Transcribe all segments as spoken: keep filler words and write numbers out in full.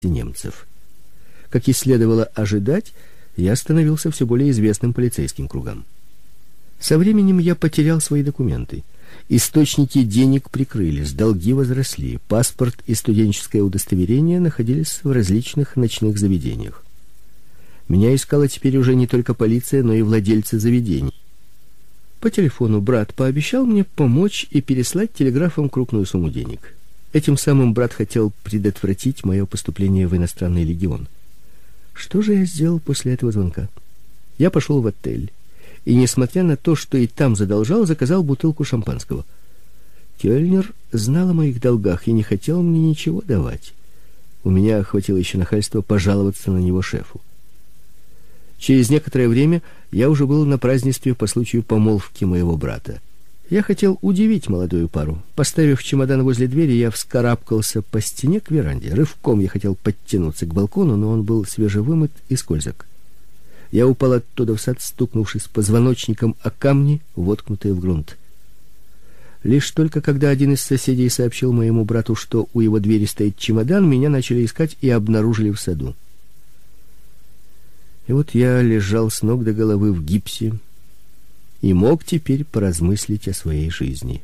немцев. Как и следовало ожидать, я становился все более известным полицейским кругам. Со временем я потерял свои документы. Источники денег прикрылись, долги возросли, паспорт и студенческое удостоверение находились в различных ночных заведениях. Меня искала теперь уже не только полиция, но и владельцы заведений. По телефону брат пообещал мне помочь и переслать телеграфом крупную сумму денег. Этим самым брат хотел предотвратить мое поступление в иностранный легион. Что же я сделал после этого звонка? Я пошел в отель и, несмотря на то, что и там задолжал, заказал бутылку шампанского. Кёльнер знал о моих долгах и не хотел мне ничего давать. У меня хватило еще нахальства пожаловаться на него шефу. Через некоторое время я уже был на празднестве по случаю помолвки моего брата. Я хотел удивить молодую пару. Поставив чемодан возле двери, я вскарабкался по стене к веранде. Рывком я хотел подтянуться к балкону, но он был свежевымыт и скользок. Я упал оттуда в сад, стукнувшись позвоночником о камни, воткнутые в грунт. Лишь только когда один из соседей сообщил моему брату, что у его двери стоит чемодан, меня начали искать и обнаружили в саду. И вот я лежал с ног до головы в гипсе и мог теперь поразмыслить о своей жизни.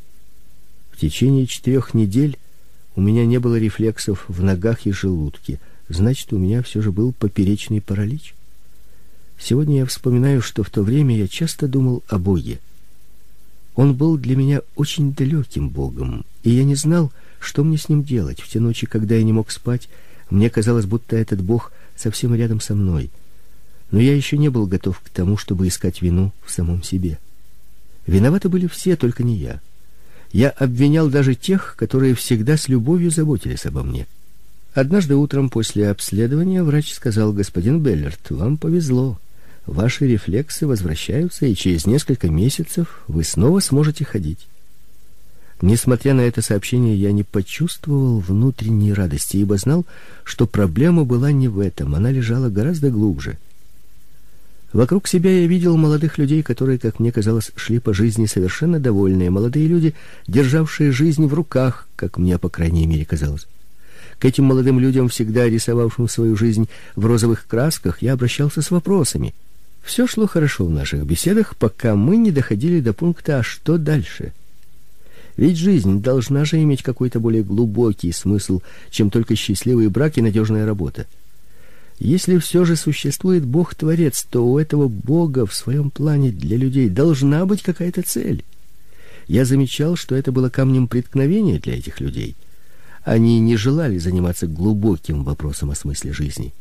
В течение четырех недель у меня не было рефлексов в ногах и желудке. Значит, у меня все же был поперечный паралич. Сегодня я вспоминаю, что в то время я часто думал о Боге. Он был для меня очень далеким Богом, и я не знал, что мне с ним делать. В те ночи, когда я не мог спать, мне казалось, будто этот Бог совсем рядом со мной. Но я еще не был готов к тому, чтобы искать вину в самом себе. Виноваты были все, только не я. Я обвинял даже тех, которые всегда с любовью заботились обо мне. Однажды утром после обследования врач сказал: господин Беллерт, вам повезло. Ваши рефлексы возвращаются, и через несколько месяцев вы снова сможете ходить. Несмотря на это сообщение, я не почувствовал внутренней радости, ибо знал, что проблема была не в этом, она лежала гораздо глубже. Вокруг себя я видел молодых людей, которые, как мне казалось, шли по жизни совершенно довольные, молодые люди, державшие жизнь в руках, как мне, по крайней мере, казалось. К этим молодым людям, всегда рисовавшим свою жизнь в розовых красках, я обращался с вопросами. Все шло хорошо в наших беседах, пока мы не доходили до пункта: а что дальше? Ведь жизнь должна же иметь какой-то более глубокий смысл, чем только счастливый брак и надежная работа. Если все же существует Бог-творец, то у этого Бога в своем плане для людей должна быть какая-то цель. Я замечал, что это было камнем преткновения для этих людей. Они не желали заниматься глубоким вопросом о смысле жизни.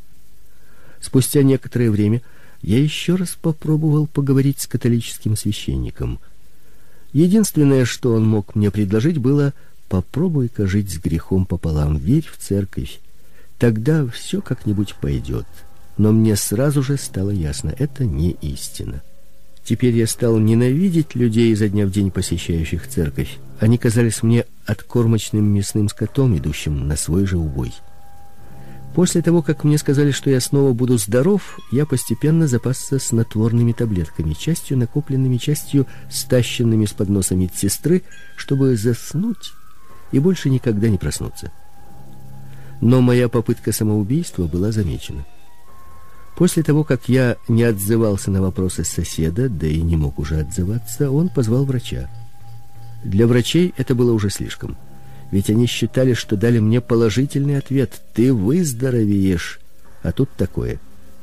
Спустя некоторое время я еще раз попробовал поговорить с католическим священником. Единственное, что он мог мне предложить, было: попробуй-ка жить с грехом пополам, верь в церковь. Тогда все как-нибудь пойдет. Но мне сразу же стало ясно: это не истина. Теперь я стал ненавидеть людей, изо дня в день посещающих церковь. Они казались мне откормочным мясным скотом, идущим на свой же убой. После того, как мне сказали, что я снова буду здоров, я постепенно запасся снотворными таблетками, частью накопленными, частью стащенными с подноса медсестры, чтобы заснуть и больше никогда не проснуться. Но моя попытка самоубийства была замечена. После того, как я не отзывался на вопросы соседа, да и не мог уже отзываться, он позвал врача. Для врачей это было уже слишком, ведь они считали, что дали мне положительный ответ: ты выздоровеешь, а тут такое.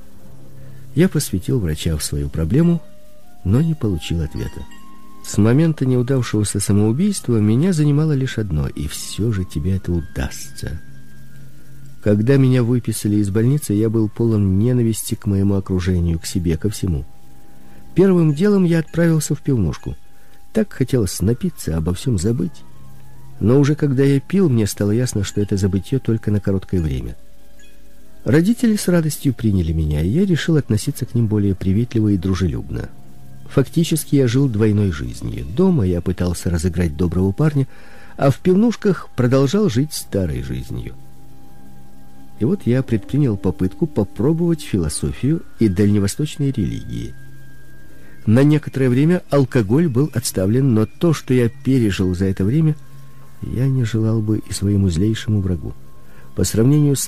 Я посвятил врача в свою проблему, но не получил ответа. С момента неудавшегося самоубийства меня занимало лишь одно: и все же тебе это удастся. Когда меня выписали из больницы, я был полон ненависти к моему окружению, к себе, ко всему. Первым делом я отправился в пивнушку. Так хотелось напиться, обо всем забыть. Но уже когда я пил, мне стало ясно, что это забытье только на короткое время. Родители с радостью приняли меня, и я решил относиться к ним более приветливо и дружелюбно. Фактически я жил двойной жизнью. Дома я пытался разыграть доброго парня, а в пивнушках продолжал жить старой жизнью. И вот я предпринял попытку попробовать философию и дальневосточные религии. На некоторое время алкоголь был отставлен, но то, что я пережил за это время, я не желал бы и своему злейшему врагу. По сравнению с